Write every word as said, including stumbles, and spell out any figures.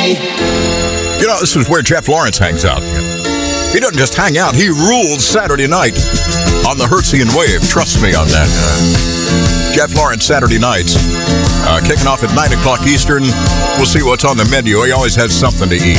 You know, this is where Jeff Lawrence hangs out. He doesn't just hang out, he rules Saturday night on the Hertzian wave. Trust me on that. Uh, Jeff Lawrence, Saturday nights, uh, kicking off at nine o'clock Eastern. We'll see what's on the menu. He always has something to eat.